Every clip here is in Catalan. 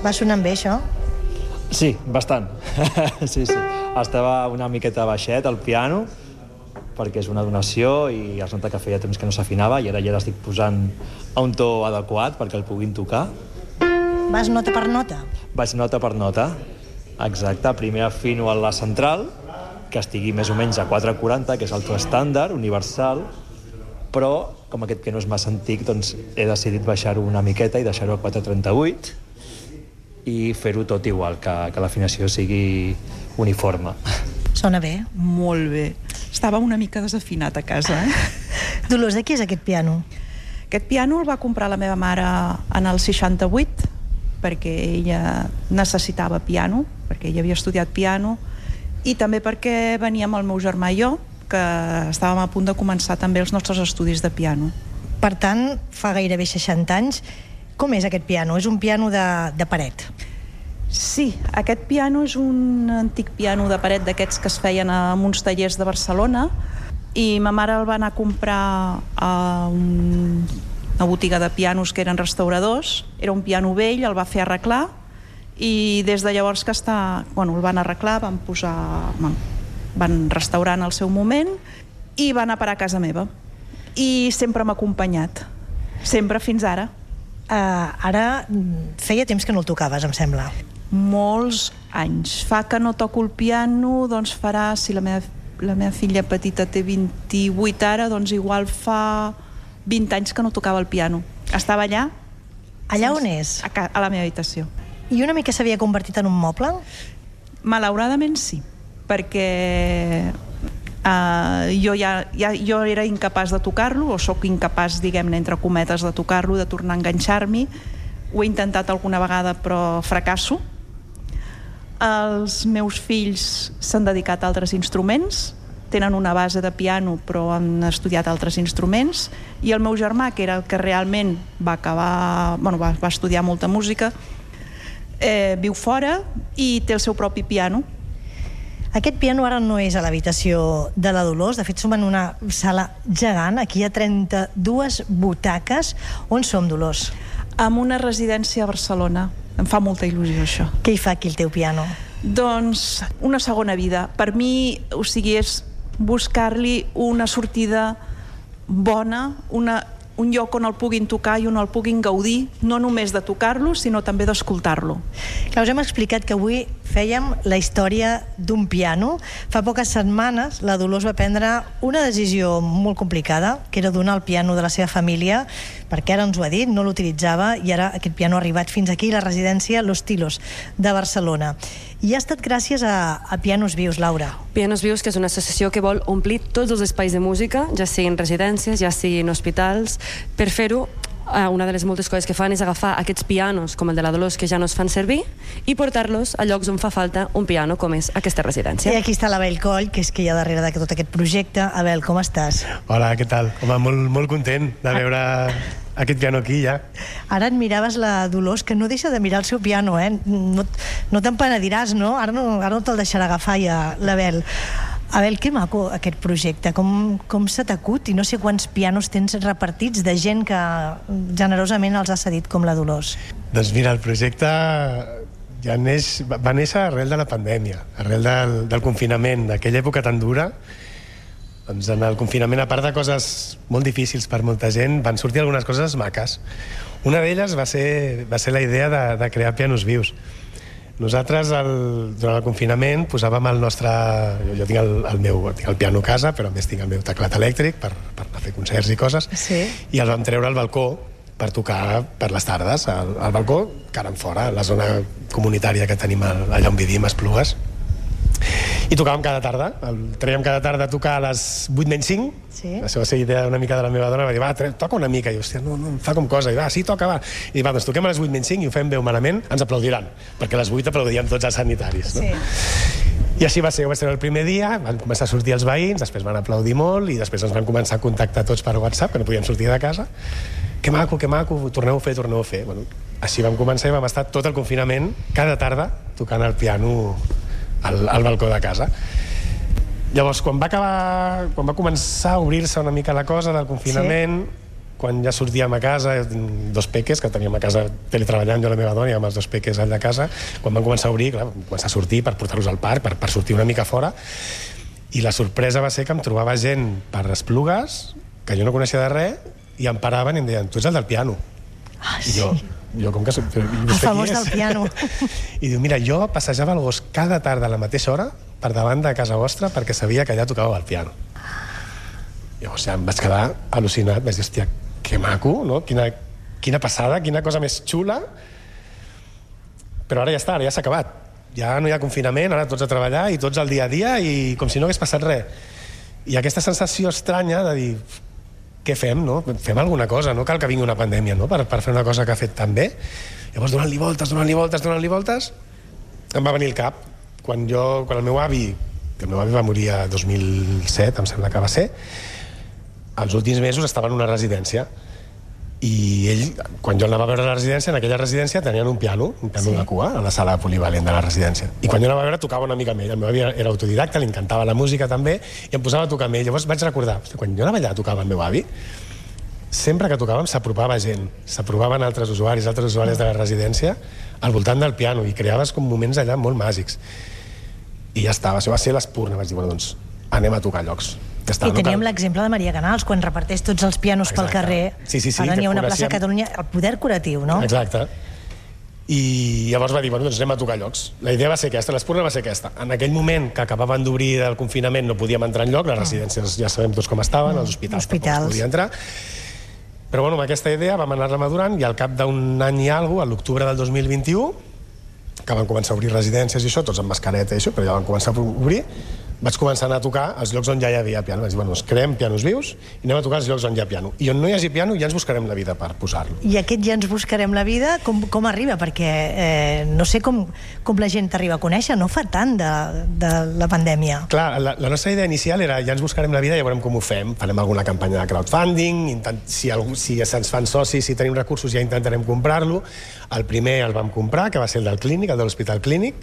Va sonant bé, això? Sí, bastant. Sí. Estava una miqueta baixet, el piano, perquè és una donació i es nota que feia temps que no s'afinava i ara ja l'estic posant a un to adequat perquè el puguin tocar. Vas nota per nota? Vaig nota per nota, exacte. Primer afino a la central, que estigui més o menys a 4,40, que és el to estàndard, universal, però com aquest piano és massa antic, doncs he decidit baixar-ho una miqueta i deixar-ho a 4,38 i fer-ho tot igual, que l'afinació sigui uniforme. Sona bé? Molt bé. Estava una mica desafinat a casa, Dolors, de qui és aquest piano? Aquest piano el va comprar la meva mare en el 68, perquè ella necessitava piano, perquè ella havia estudiat piano, i també perquè venia amb el meu germà i jo, que estàvem a punt de començar també els nostres estudis de piano. Per tant, fa gairebé 60 anys. Com és aquest piano? És un piano de paret? Sí, aquest piano és un antic piano de paret d'aquests que es feien en uns tallers de Barcelona, i ma mare el va anar a comprar a una botiga de pianos que eren restauradors. Era un piano vell, el va fer arreglar, i des de llavors que el van arreglar, van restaurar en el seu moment i va anar a parar a casa meva. I sempre m'ha acompanyat, sempre fins ara. Ara feia temps que no el tocaves, em sembla. Molts anys. Fa que no toco el piano, doncs farà, si la meva filla petita té 28 ara, doncs igual fa 20 anys que no tocava el piano. Estava allà. Allà on és? A la meva habitació. I una mica s'havia convertit en un moble? Malauradament sí, perquè jo era incapaç de tocar-lo, o sóc incapaç, diguem-ne, entre cometes, de tocar-lo, de tornar a enganxar-m'hi. Ho he intentat alguna vegada, però fracasso. Els meus fills s'han dedicat a altres instruments, tenen una base de piano, però han estudiat altres instruments, i el meu germà, que era el que realment va estudiar molta música, viu fora i té el seu propi piano. Aquest piano ara no és a l'habitació de la Dolors, de fet som en una sala gegant, aquí hi ha 32 butaques. On som, Dolors? En una residència a Barcelona. Em fa molta il·lusió, això. Què hi fa aquí el teu piano? Doncs una segona vida. Per mi, és buscar-li una sortida bona, un lloc on el puguin tocar i on el puguin gaudir, no només de tocar-lo, sinó també d'escoltar-lo. Us hem explicat que avui fèiem la història d'un piano. Fa poques setmanes la Dolors va prendre una decisió molt complicada, que era donar el piano de la seva família, perquè ara ens ho ha dit, no l'utilitzava, i ara aquest piano ha arribat fins aquí, a la residència Los Tilos de Barcelona. I ha estat gràcies a Pianos Vius, Laura. Pianos Vius, que és una associació que vol omplir tots els espais de música, ja siguin residències, ja siguin hospitals. Per fer-ho, una de les moltes coses que fan és agafar aquests pianos, com el de la Dolors, que ja no es fan servir, i portar-los a llocs on fa falta un piano, com és aquesta residència. I aquí està l'Abel Coll, que és que hi ha darrere de tot aquest projecte. Abel, com estàs? Hola, què tal? Home, molt content de veure aquest piano aquí, ja. Ara et miraves la Dolors, que no deixa de mirar el seu piano, No te'n penediràs, no? Ara no te'l deixarà agafar ja l'Abel. Abel, que maco aquest projecte, com se t'acut, i no sé quants pianos tens repartits de gent que generosament els ha cedit, com la Dolors. Doncs mira, el projecte va néixer arrel de la pandèmia, arrel del confinament, d'aquella època tan dura. Doncs en el confinament, a part de coses molt difícils per molta gent, van sortir algunes coses maques. Una d'elles va ser la idea de crear Pianos Vius. Nosaltres, durant el confinament, posàvem el nostre... Jo tinc el piano a casa, però a més tinc el meu teclat elèctric per anar a fer concerts i coses, i el vam treure al balcó per tocar per les tardes, al balcó, cara enfora, a la zona comunitària que tenim allà on vivim, a Esplugues. I tocàvem cada tarda, traiem cada tarda a tocar a les 8:05. Això va ser idea una mica de la meva dona, va dir, va, toca una mica, i hòstia, no em fa com cosa, i va, sí, toca, va. I va, doncs toquem a les 8:25 i ho fem bé malament, ens aplaudiran, perquè a les 8 aplaudien tots els sanitaris, no? I així va ser el primer dia, van començar a sortir els veïns, després van aplaudir molt, i després ens van començar a contactar tots per WhatsApp, que no podíem sortir de casa. Que maco, torneu a fer. Bueno, així vam començar i vam estar tot el confinament, cada tarda, tocant el piano al balcó de casa. Llavors, quan va començar a obrir-se una mica la cosa del confinament, quan ja sortíem a casa, dos peques, que teníem a casa teletreballant jo i la meva dona, i amb els dos peques allà a casa, quan van començar a obrir, clar, vam començar a sortir per portar-los al parc, per sortir una mica fora, i la sorpresa va ser que em trobava gent per Esplugues, que jo no coneixia de res, i em paraven i em deien, tu ets el del piano. I jo com que soc... El famós del piano. I diu, mira, jo passejava el gos cada tarda a la mateixa hora per davant de casa vostra perquè sabia que allà tocava el piano. Llavors ja em vaig quedar al·lucinat, vaig dir, hòstia, que maco, no? Quina passada, quina cosa més xula. Però ara ja està, ara ja s'ha acabat. Ja no hi ha confinament, ara tots a treballar i tots al dia a dia i com si no hagués passat res. I aquesta sensació estranya de dir, què fem, no? Fem alguna cosa, no cal que vingui una pandèmia, no? Per fer una cosa que ha fet tan bé. Llavors, donant-li voltes, em va venir el cap. Quan el meu avi, que el meu avi va morir a 2007, em sembla que va ser, els últims mesos estava en una residència. I ell, quan jo el anava a veure a la residència, en aquella residència tenien un piano de cua, a la sala polivalent de la residència. I quan jo anava a veure, tocava una mica amb ell. El meu avi era autodidacta, li encantava la música també, i em posava a tocar amb ell. Llavors vaig recordar, quan jo anava allà a tocar amb el meu avi, sempre que tocàvem s'apropava gent, s'apropaven altres usuaris de la residència al voltant del piano, i creaves com moments allà molt màgics. I ja estava, això va ser l'espurna. Vaig dir, bueno, doncs anem a tocar llocs. I teníem l'exemple de Maria Canals, quan reparteix tots els pianos pel carrer. Sí, ara n'hi ha una plaça a Catalunya, el poder curatiu, no? Exacte. I llavors va dir, bueno, doncs anem a tocar llocs. La idea va ser aquesta, l'espurna va ser aquesta. En aquell moment que acabaven d'obrir el confinament no podíem entrar enlloc, les residències ja sabem tots com estaven, els hospitals tampoc es podia entrar. Però bueno, amb aquesta idea vam anar-la madurant i al cap d'un any i alguna cosa, a l'octubre del 2021, que van començar a obrir residències i això, tots amb mascareta i això, però ja van començar a obrir, vaig començar a anar a tocar als llocs on ja hi havia piano. Vaig dir, bueno, creem pianos vius i anem a tocar als llocs on hi ha piano. I on no hi hagi piano ja ens buscarem la vida per posar-lo. I aquest ja ens buscarem la vida, com arriba? Perquè no sé com la gent t'arriba a conèixer, no fa tant de la pandèmia. Clar, la nostra idea inicial era ja ens buscarem la vida i ja veurem com ho fem. Farem alguna campanya de crowdfunding, si se'ns fan socis, si tenim recursos ja intentarem comprar-lo. El primer el vam comprar, que va ser el del Clínic, el de l'Hospital Clínic,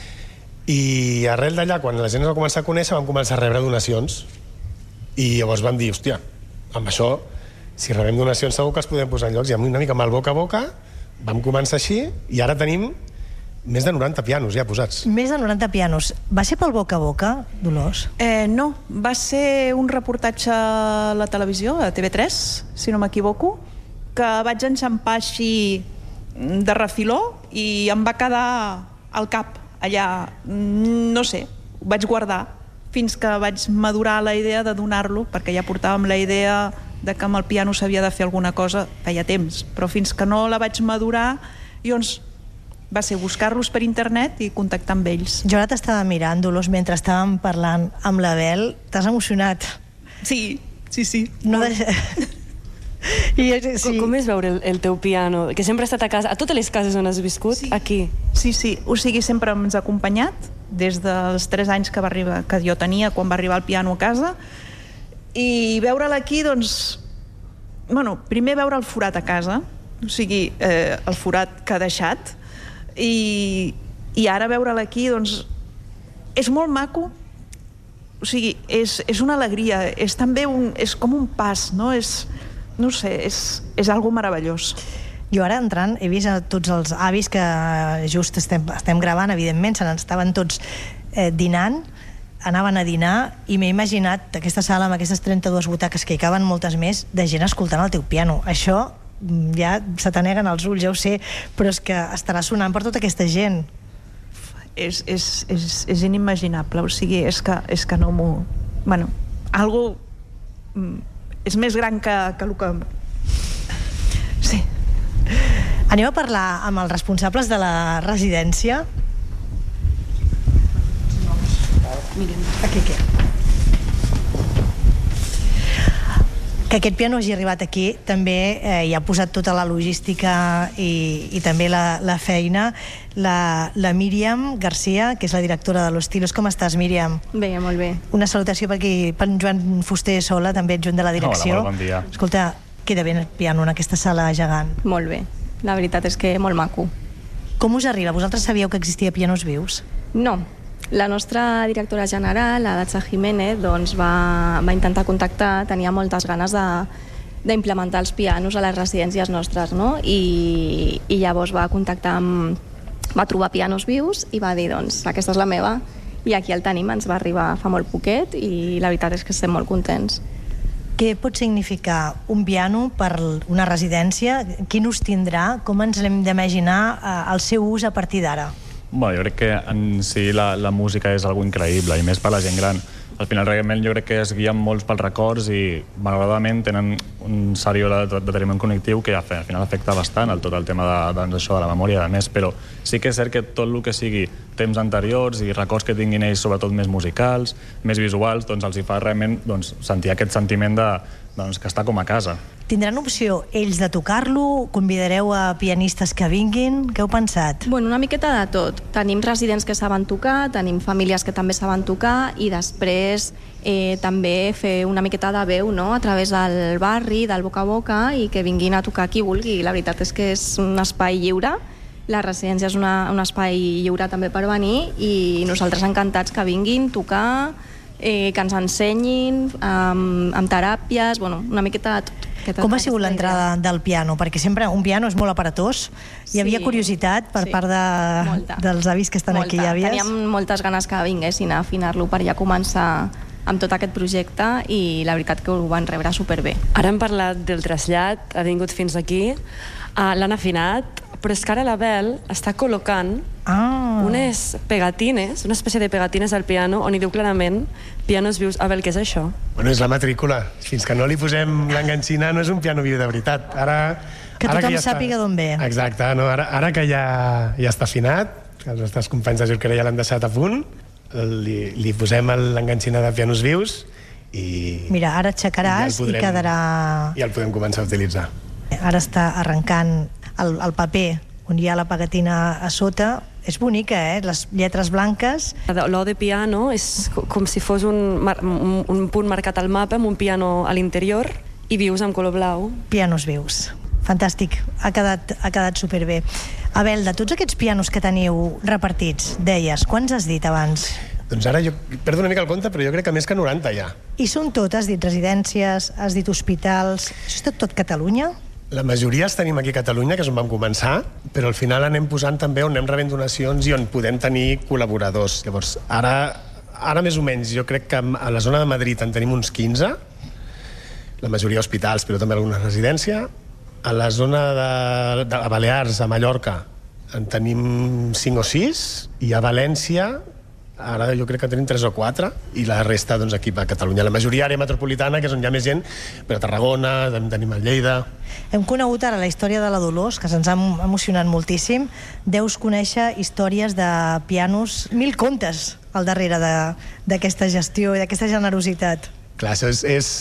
i arrel d'allà, quan la gent ens va començar a conèixer, vam començar a rebre donacions i llavors vam dir, hòstia, amb això, si rebem donacions segur que els podem posar en llocs, i amb una mica amb el boca a boca vam començar així i ara tenim més de 90 pianos ja posats. Més de 90 pianos. Va ser pel boca a boca, Dolors? No, va ser un reportatge a la televisió, a TV3, si no m'equivoco, que vaig enxampar així de refiló i em va quedar al cap allà, no sé, ho vaig guardar fins que vaig madurar la idea de donar-lo, perquè ja portàvem la idea de que amb el piano s'havia de fer alguna cosa feia temps, però fins que no la vaig madurar, llavors va ser buscar-los per internet i contactar amb ells. Jo ara t'estava mirant, Dolors, mentre estàvem parlant amb l'Abel. T'has emocionat? Sí. No Com és veure el teu piano? Que sempre ha estat a casa, a totes les cases on has viscut, aquí. Sí, o sigui, sempre ens ha acompanyat des dels 3 anys que jo tenia quan va arribar el piano a casa, i veure'l aquí, doncs, bueno, primer veure el forat a casa, o sigui, el forat que ha deixat, i ara veure'l aquí, doncs, és molt maco. O sigui, és una alegria, és també és com un pas, no? No sé, és algo meravellós. Jo ara entrant he vist a tots els avis que just estem gravant, evidentment, se n'estaven tots dinant, anaven a dinar, i m'he imaginat aquesta sala amb aquestes 32 butaques, que hi caben moltes més, de gent escoltant el teu piano. Això ja se t'aneguen els ulls, ja ho sé, però és que estarà sonant per tota aquesta gent. És inimaginable, o sigui, és que no m'ho... Bueno, algo... és més gran que el que... Sí. Anem a parlar amb els responsables de la residència. Aquí. Que aquest piano hagi arribat aquí també hi ha posat tota la logística i també la feina la Míriam Garcia, que és la directora de Los Tilos. Com estàs, Míriam? Bé, molt bé. Una salutació per aquí, per en Joan Fuster Sola, també adjunt de la direcció. Hola, molt bon dia. Escolta, queda bé el piano en aquesta sala gegant. Molt bé, la veritat és que molt maco. Com us arriba? Vosaltres sabíeu que existia pianos vius? No. La nostra directora general, la Datza Jiménez, doncs va intentar contactar, tenia moltes ganes d'implementar els pianos a les residències nostres, no? I llavors va contactar amb... va trobar Pianos Vius i va dir, doncs, aquesta és la meva, i aquí el tenim, ens va arribar fa molt poquet i la veritat és que estem molt contents. Què pot significar un piano per una residència? Quin ús tindrà? Com ens l'hem d'imaginar el seu ús a partir d'ara? Jo crec que en si la música és algo increïble, i més per la gent gran. Al final, realment, jo crec que es guien molts pels records i, malauradament, tenen un seriós deteriorament cognitiu que al final afecta bastant tot el tema de la memòria i de més, però sí que és cert que tot el que sigui temps anteriors i records que tinguin ells, sobretot més musicals, més visuals, doncs els hi fa realment sentir aquest sentiment que està com a casa. Tindran opció ells de tocar-lo? Convidareu a pianistes que vinguin? Què heu pensat? Bueno, una miqueta de tot. Tenim residents que saben tocar, tenim famílies que també saben tocar i després també fer una miqueta de veu, no?, a través del barri, del boca a boca, i que vinguin a tocar qui vulgui. La veritat és que és un espai lliure. La residència és un espai lliure també per venir i nosaltres encantats que vinguin, tocar, que ens ensenyin, amb teràpies, una miqueta de tot. Com ha sigut l'entrada del piano? Perquè sempre un piano és molt aparatós. Hi havia curiositat per part dels avis que estan aquí, àvies? Teníem moltes ganes que vinguessin a afinar-lo per ja començar amb tot aquest projecte i la veritat que ho van rebre superbé. Ara hem parlat del trasllat, ha vingut fins aquí, l'han afinat, però és que ara la Bel està col·locant unes pegatines, una espècie de pegatines al piano on hi diu clarament Pianos Vius. Abel, què és això? Bueno, és la matrícula. Fins que no li posem l'enganxina no és un piano viu de veritat. Que tothom sàpiga d'on ve. Exacte, ara que ja està afinat, que els nostres companys de Jorquera ja l'han deixat a punt, li posem l'enganxina de Pianos Vius i... Mira, ara aixecaràs i quedarà... I el podem començar a utilitzar. Ara està arrencant el paper on hi ha la pegatina a sota. És bonica, les lletres blanques. L'O de piano és com si fos un punt marcat al mapa amb un piano a l'interior i vius amb color blau. Pianos Vius. Fantàstic, ha quedat superbé. Abel, de tots aquests pianos que teniu repartits, deies, quants has dit abans? Doncs ara jo perdo una mica el compte, però jo crec que més que 90 ja. I són tot, has dit residències, has dit hospitals... Això és tot Catalunya? La majoria els tenim aquí a Catalunya, que és on vam començar, però al final anem posant també on anem rebent donacions i on podem tenir col·laboradors. Llavors, ara més o menys, jo crec que a la zona de Madrid en tenim uns 15, la majoria hospitals, però també alguna residència. A la zona de Balears, a Mallorca, en tenim 5 o 6, i a València ara jo crec que tenim 3 o 4 i la resta doncs aquí a Catalunya. La majoria àrea metropolitana, que és on hi ha més gent, però a Tarragona, tenim a Lleida. Hem conegut ara la història de la Dolors, que se'ns ha emocionat moltíssim. Deus conèixer històries de pianos, 1000 contes al darrere d'aquesta gestió i d'aquesta generositat. Clar, això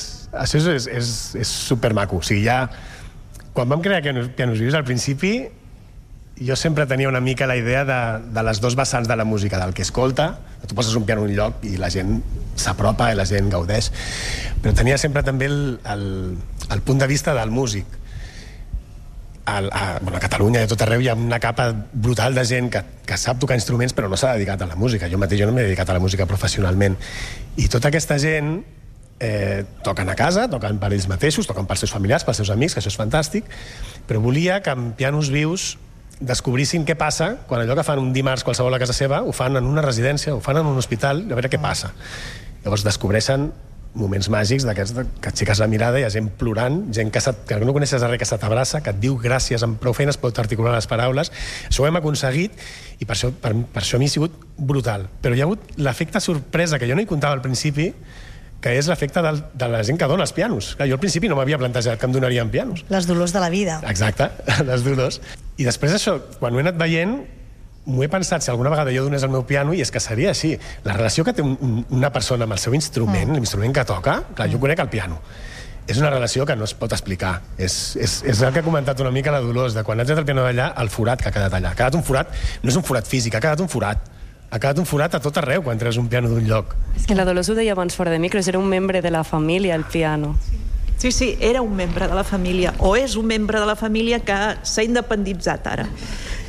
és supermaco. O sigui, ja quan vam crear Pianos Vius al principi, jo sempre tenia una mica la idea de les dos vessants de la música, del que escolta, tu poses un piano en un lloc i la gent s'apropa i la gent gaudeix, però tenia sempre també el punt de vista del músic. A Catalunya i a tot arreu hi ha una capa brutal de gent que sap tocar instruments però no s'ha dedicat a la música. Jo mateix no m'he dedicat a la música professionalment, i tota aquesta gent toquen a casa, toquen per ells mateixos, toquen pels seus familiars, pels seus amics, que això és fantàstic, però volia que amb Pianos Vius descobrissin què passa quan allò que fan un dimarts qualsevol a casa seva ho fan en una residència, ho fan en un hospital, a veure què passa. Llavors descobreixen moments màgics d'aquests que aixeques la mirada i hi ha gent plorant, gent que no coneixes de res, que se t'abraça, que et diu gràcies amb prou feines, pot articular les paraules. Això ho hem aconseguit i per això a mi ha sigut brutal. Però hi ha hagut l'efecte sorpresa que jo no hi comptava al principi, que és l'efecte de la gent que dona els pianos. Clar, jo al principi no m'havia plantejat que em donarien pianos. Les dolors de la vida. Exacte, les dolors. I després això, quan ho he anat veient, m'ho he pensat si alguna vegada jo donés el meu piano, i és que seria així. La relació que té una persona amb el seu instrument, l'instrument que toca, clar, jo conec el piano. És una relació que no es pot explicar. És el que ha comentat una mica la Dolors, de quan ha tret el piano d'allà, el forat que ha quedat allà. Ha quedat un forat, no és un forat físic, ha quedat un forat. Ha quedat un forat a tot arreu quan treus un piano d'un lloc. És que la Dolors ho deia abans fora de micros, era un membre de la família, el piano. Sí, era un membre de la família, o és un membre de la família que s'ha independitzat ara.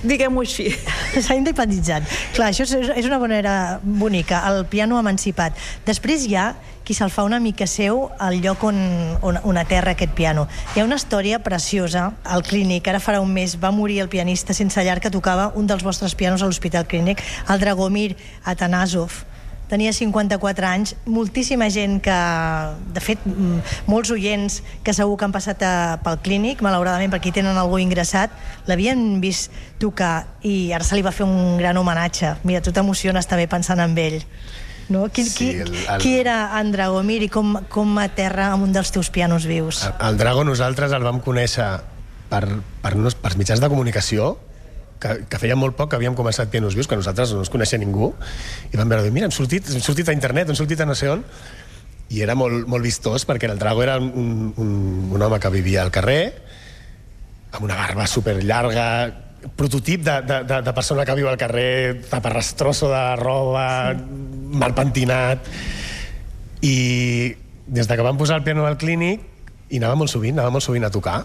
Diguem-ho així. S'ha independitzat. Clar, això és una manera bonica, el piano emancipat. Després hi ha qui se'l fa una mica seu al lloc on aterra aquest piano. Hi ha una història preciosa al Clínic. Ara farà un mes va morir el pianista sense llar que tocava un dels vostres pianos a l'Hospital Clínic, el Dragomir Atanasov. Tenia 54 anys, moltíssima gent que, de fet, molts oients que segur que han passat pel Clínic, malauradament perquè hi tenen algú ingressat, l'havien vist tocar i ara se li va fer un gran homenatge. Mira, tu t'emociones també pensant en ell. No? Qui era en Dragomir i com aterra amb un dels teus pianos vius? El Drago nosaltres el vam conèixer per mitjans de comunicació, que feia molt poc que havíem començat Pianos Vius, que nosaltres no ens coneixia ningú, i vam veure, mira, hem sortit a internet, hem sortit a no sé on, i era molt vistós, perquè el Drago era un home que vivia al carrer, amb una barba superllarga, prototip de persona que viu al carrer, taparrastroso de roba, mal pentinat, i des que vam posar el piano al Clínic, i anava molt sovint a tocar.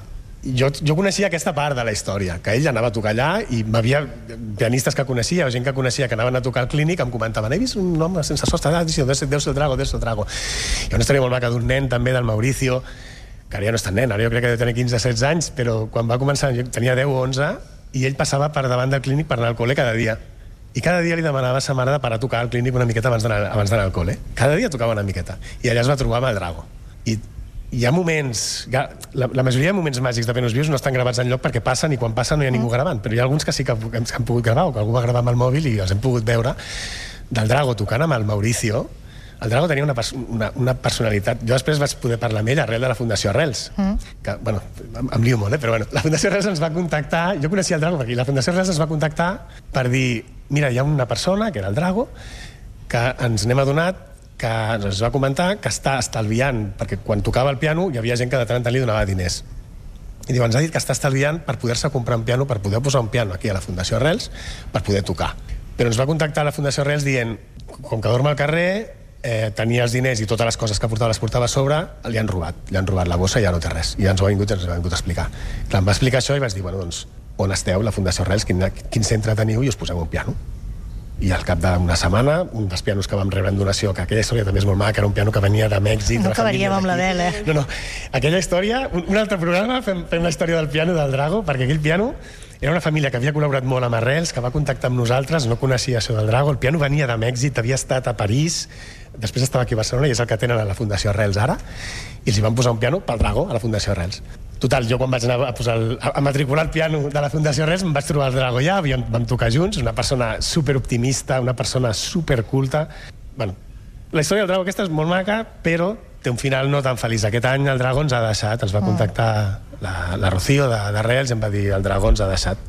Jo coneixia aquesta part de la història, que ell anava a tocar allà i hi havia pianistes que coneixia o gent que coneixia que anaven a tocar al Clínic, em comentaven, he vist un home sense sostre, deu ser el Drago. Hi ha una història molt maca d'un nen també, del Mauricio, que ara ja no és tan nen, ara jo crec que deu tenir 15-16 anys, però quan va començar, jo tenia 10 o 11, i ell passava per davant del Clínic per anar al col·le cada dia. I cada dia li demanava a sa mare de parar a tocar al Clínic una miqueta abans d'anar al col·le. Cada dia tocava una miqueta. I allà es va trobar amb el Drago. I hi ha moments... La majoria de moments màgics de Pianos Vius no estan gravats enlloc perquè passen i quan passen no hi ha ningú gravant, però hi ha alguns que sí que han pogut gravar o que algú va gravar amb el mòbil i els hem pogut veure del Drago tocant amb el Mauricio. El Drago tenia una personalitat... Jo després vaig poder parlar amb ell arrel de la Fundació Arrels, que, bueno, em lio molt, però bueno, la Fundació Arrels ens va contactar, jo coneixia el Drago perquè la Fundació Arrels ens va contactar per dir, mira, hi ha una persona, que era el Drago, que ens n'hem adonat que ens va comentar que està estalviant, perquè quan tocava el piano hi havia gent que de tant en tant li donava diners. I diu, ens ha dit que està estalviant per poder-se comprar un piano, per poder posar un piano aquí a la Fundació Arrels, per poder tocar. Però ens va contactar la Fundació Arrels dient, com que dorm al carrer, tenia els diners i totes les coses que portava les portava a sobre, li han robat la bossa i ja no té res. I ens ho ha vingut a explicar. Clar, em va explicar això i vaig dir, bueno, doncs, on esteu, la Fundació Arrels, quin centre teniu i us poseu un piano. I al cap d'una setmana, un dels pianos que vam rebre en donació, que aquella història també és molt maca, que era un piano que venia de Mèxic... No acabaríem amb la Bel, No, aquella història, un altre programa, fem la història del piano del Drago, perquè aquell piano era una família que havia col·laborat molt amb Arrels, que va contactar amb nosaltres, no coneixia això del Drago, el piano venia de Mèxic, havia estat a París, després estava aquí a Barcelona i és el que tenen a la Fundació Arrels ara, i els hi van posar un piano pel Drago a la Fundació Arrels. Total, jo quan vaig anar a matricular el piano de la Fundació Arrels em vaig trobar el Drago allà, vam tocar junts, una persona superoptimista, una persona superculta. Bueno, la història del Drago aquesta és molt maca, però té un final no tan feliç. Aquest any el Drago ens ha deixat, ens va contactar la Rocío d'Arrels i em va dir el Drago ens ha deixat.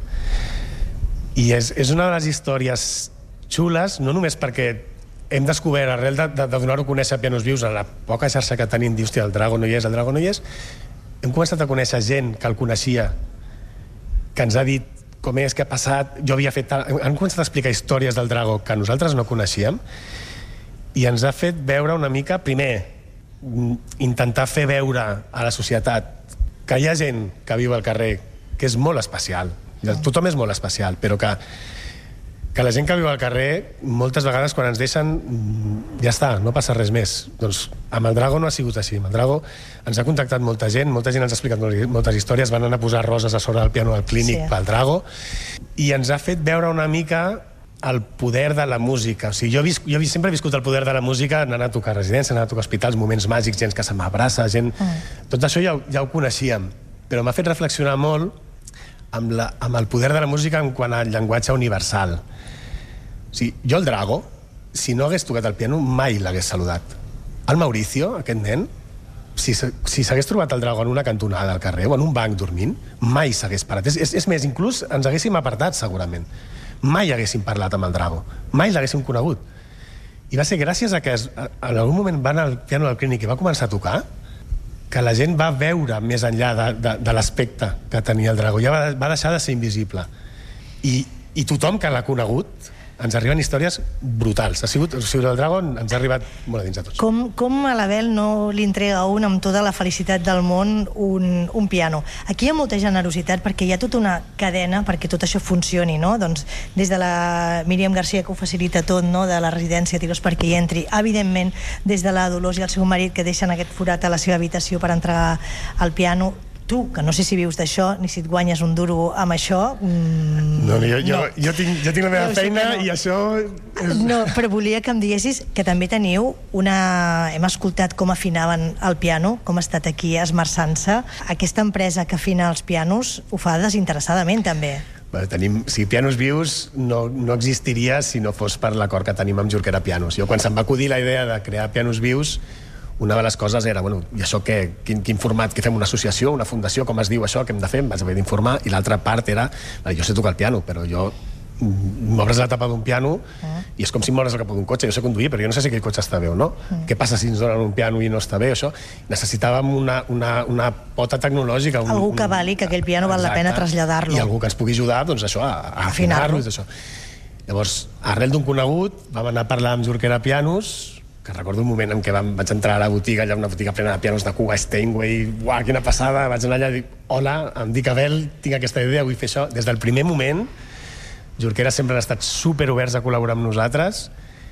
I és una de les històries xules, no només perquè hem descobert, arrel de donar-ho a conèixer a Pianos Vius, a la poca xarxa que tenim, dius, el Drago no hi és, hem començat a conèixer gent que el coneixia, que ens ha dit com és, què ha passat, han començat a explicar històries del Drago que nosaltres no coneixíem i ens ha fet veure una mica, primer, intentar fer veure a la societat que hi ha gent que viu al carrer que és molt especial, tothom és molt especial, però que la gent que viu al carrer moltes vegades quan ens deixen ja està, no passa res més. Doncs amb el Drago no ha sigut així. Amb el Drago ens ha contactat molta gent ens ha explicat moltes històries, van anar a posar roses a sobre del piano al Clínic pel Drago i ens ha fet veure una mica el poder de la música. O sigui, jo sempre he viscut el poder de la música anant a tocar residències, anant a tocar hospitals, moments màgics, gent que se m'abraça, gent... Tot això ja ho coneixíem, però m'ha fet reflexionar molt amb el poder de la música en quant al llenguatge universal. O sigui, jo el Drago, si no hagués tocat el piano, mai l'hagués saludat. El Mauricio, aquest nen, si s'hagués trobat el Drago en una cantonada al carrer o en un banc dormint, mai s'hagués parat. És més, inclús ens haguéssim apartat, segurament. Mai haguéssim parlat amb el Drago. Mai l'haguéssim conegut. I va ser gràcies a que en algun moment va anar al piano del Clínic i va començar a tocar que la gent va veure més enllà de l'aspecte que tenia el Drago. Ja va deixar de ser invisible. I tothom que l'ha conegut ens arriben històries brutals. El Dragon ens ha arribat molt a dins de tots. Com a l'Abel no li entrega a un amb tota la felicitat del món un piano? Aquí hi ha molta generositat perquè hi ha tota una cadena perquè tot això funcioni, no? Doncs des de la Míriam Garcia, que ho facilita tot, no? De la residència Tiros perquè hi entri, evidentment des de la Dolors i el seu marit que deixen aquest forat a la seva habitació per entregar el piano. Tu, que no sé si vius d'això ni si et guanyes un duro amb això. No, jo tinc la meva feina i això és... No, però volia que em diguessis que també teniu hem escoltat com afinaven el piano, com ha estat aquí esmerçant-se. Aquesta empresa que afina els pianos ho fa desinteressadament també. Pianos Vius no existiria si no fos per l'acord que tenim amb Jorquera Pianos. Jo quan se'm va acudir la idea de crear Pianos Vius, una de les coses era, i això què? Quin format? Que fem una associació, una fundació, com es diu això, què hem de fer? Em vaig haver d'informar, i l'altra part era, jo sé tocar el piano, però jo m'obres la tapa d'un piano i és com si m'obres el capó d'un cotxe. Jo sé conduir, però jo no sé si aquell cotxe està bé o no. Què passa si ens donen un piano i no està bé, això? Necessitàvem una pota tecnològica. Algú que vali que aquell piano val la pena traslladar-lo. I algú que ens pugui ajudar, doncs això, a afinar-lo. Llavors, arrel d'un conegut, vam anar a parlar amb Jorquera Pianos, que recordo un moment en què vaig entrar a la botiga, allà una botiga plena de pianos de Cuba, Steinway, uah, quina passada, vaig anar allà i dic, hola, em dic Abel, tinc aquesta idea, vull fer això. Des del primer moment, Jorquera sempre han estat superoberts a col·laborar amb nosaltres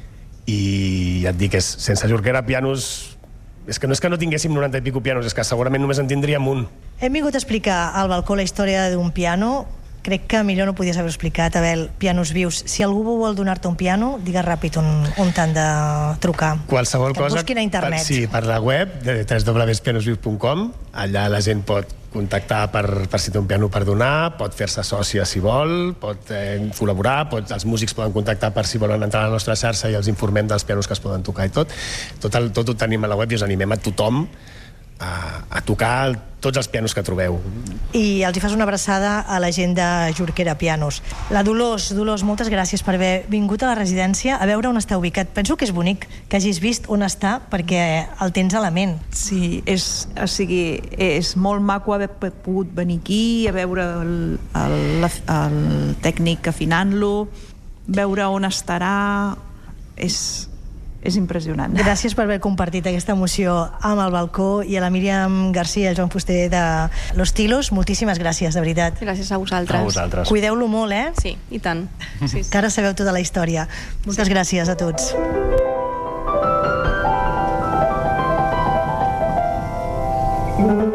i ja et dic, sense Jorquera Pianos, és que no tinguéssim 90 i pico pianos, és que segurament només en tindríem un. Hem vingut a explicar al balcó la història d'un piano. Crec que millor no podies haver explicat, Abel, Pianos Vius. Si algú vol donar-te un piano, digues ràpid on t'han de trucar. Qualsevol cosa. Que busquin a internet. Sí, per la web de www.pianosvius.com. Allà la gent pot contactar per si té un piano per donar, pot fer-se sòcia si vol, pot col·laborar, els músics poden contactar per si volen entrar a la nostra xarxa i els informem dels pianos que es poden tocar i tot. Tot ho tenim a la web i us animem a tothom a tocar tots els pianos que trobeu. I els hi fas una abraçada a la gent de Jorquera Pianos. La Dolors, moltes gràcies per haver vingut a la residència a veure on està ubicat. Penso que és bonic que hagis vist on està perquè el tens a la ment. Sí, és molt maco haver pogut venir aquí, a veure el tècnic afinant-lo, veure on estarà. És impressionant. Gràcies per haver compartit aquesta emoció amb el balcó i a la Míriam Garcia i el Joan Fuster de Los Tilos. Moltíssimes gràcies, de veritat. Gràcies a vosaltres. A vosaltres. Cuideu-lo molt, eh? Sí, i tant. Sí. Que ara sabeu tota la història. Moltes gràcies a tots. Mm-hmm.